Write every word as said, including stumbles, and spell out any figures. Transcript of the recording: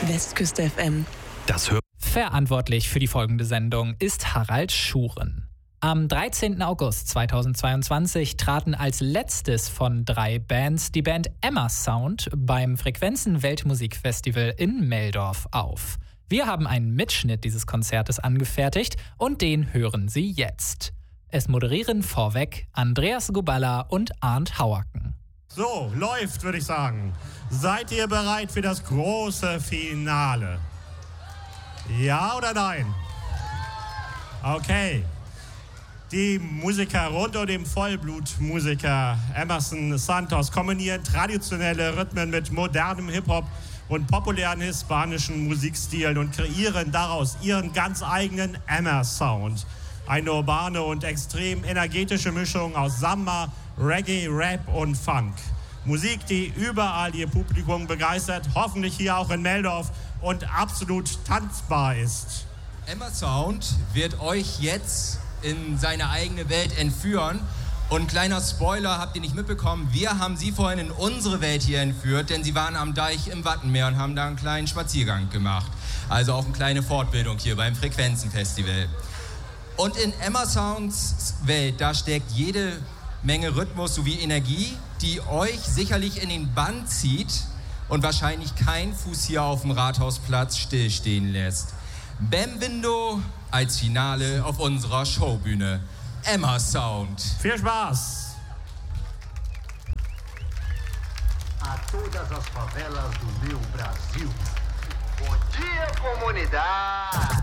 Westküste F M. Das hört. Verantwortlich für die folgende Sendung ist Harald Schuren. Am dreizehnten August zweitausendzweiundzwanzig traten als letztes von drei Bands die Band Emma Sound beim Frequenzen Weltmusikfestival in Meldorf auf. Wir haben einen Mitschnitt dieses Konzertes angefertigt und den hören Sie jetzt. Es moderieren vorweg Andreas Guballa und Arndt Hauerken. So, läuft, würde ich sagen. Seid ihr bereit für das große Finale? Ja oder nein? Okay. Die Musiker rund um den Vollblutmusiker Emerson Santos kombinieren traditionelle Rhythmen mit modernem Hip-Hop und populären hispanischen Musikstilen und kreieren daraus ihren ganz eigenen Emma-Sound. Eine urbane und extrem energetische Mischung aus Samba, Reggae, Rap und Funk. Musik, die überall ihr Publikum begeistert, hoffentlich hier auch in Meldorf und absolut tanzbar ist. Emma Sound wird euch jetzt in seine eigene Welt entführen. Und kleiner Spoiler, habt ihr nicht mitbekommen, wir haben sie vorhin in unsere Welt hier entführt, denn sie waren am Deich im Wattenmeer und haben da einen kleinen Spaziergang gemacht. Also auch eine kleine Fortbildung hier beim Frequenzen-Festival. Und in Emma Sounds Welt, da steckt jede Menge Rhythmus sowie Energie, die euch sicherlich in den Bann zieht und wahrscheinlich kein Fuß hier auf dem Rathausplatz stillstehen lässt. Benvindo als Finale auf unserer Showbühne. Emma Sound. Viel Spaß! A todas as favelas do meu Brasil. Bom dia, comunidade!